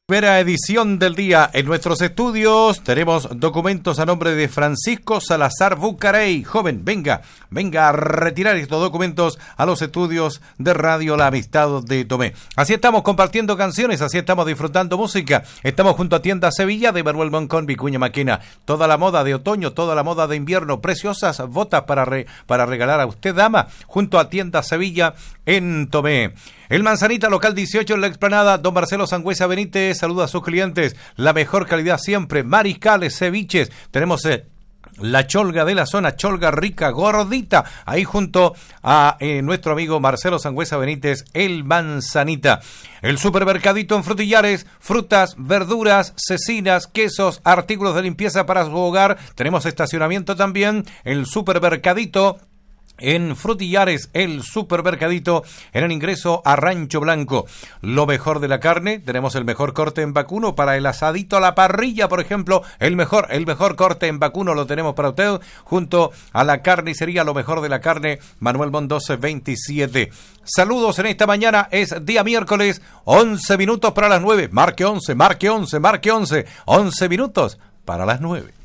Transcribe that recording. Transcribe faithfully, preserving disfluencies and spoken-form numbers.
Primera edición del día. En nuestros estudios tenemos documentos a nombre de Francisco Salazar Bucarey. Joven, venga, venga a retirar estos documentos a los estudios de Radio La Amistad de Tomé. Así estamos compartiendo canciones, así estamos disfrutando música. Estamos junto a Tienda Sevilla de Manuel Moncón, Vicuña Maquena. Toda la moda de otoño, toda la moda de invierno, preciosas botas para, re, para regalar a usted, dama, junto a Tienda Sevilla en Tomé. El Manzanita, local dieciocho en la explanada, don Marcelo Sangüesa Benítez, saluda a sus clientes, la mejor calidad siempre, mariscales, ceviches, tenemos eh, la cholga de la zona, cholga rica, gordita, ahí junto a eh, nuestro amigo Marcelo Sangüesa Benítez, el Manzanita. El supermercadito en Frutillares, frutas, verduras, cecinas, quesos, artículos de limpieza para su hogar, tenemos estacionamiento también, el supermercadito en Frutillares, el supermercadito, en el ingreso a Rancho Blanco. Lo mejor de la carne, tenemos el mejor corte en vacuno para el asadito a la parrilla, por ejemplo, el mejor, el mejor corte en vacuno lo tenemos para usted, junto a la carnicería, lo mejor de la carne, Manuel Mondoce veintisiete. Saludos en esta mañana, es día miércoles, once minutos para las nueve, marque once, marque once, marque once, once minutos para las nueve.